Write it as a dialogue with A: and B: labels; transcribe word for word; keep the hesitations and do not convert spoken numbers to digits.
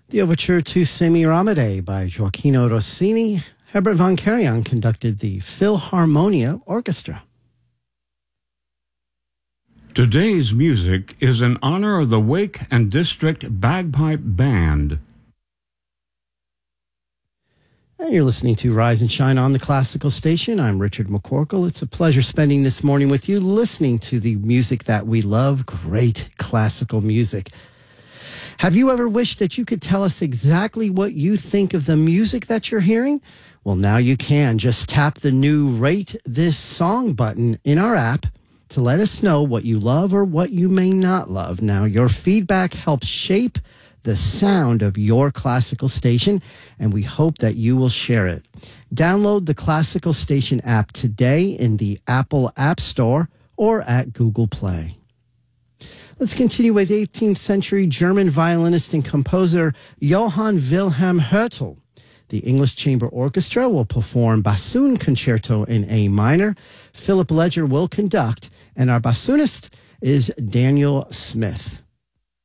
A: The overture to Semiramide by Gioacchino Rossini. Herbert von Karajan conducted the Philharmonia Orchestra.
B: Today's music is in honor of the Wake and District Bagpipe Band.
A: And you're listening to Rise and Shine on the Classical Station. I'm Richard McCorkle. It's a pleasure spending this morning with you, listening to the music that we love, great classical music. Have you ever wished that you could tell us exactly what you think of the music that you're hearing? Well, now you can. Just tap the new Rate This Song button in our app to let us know what you love or what you may not love. Now, your feedback helps shape the sound of your classical station, and we hope that you will share it. Download the Classical Station app today in the Apple App Store or at Google Play. Let's continue with eighteenth century German violinist and composer Johann Wilhelm Hertel. The English Chamber Orchestra will perform Bassoon Concerto in A minor. Philip Ledger will conduct, and our bassoonist is Daniel Smith.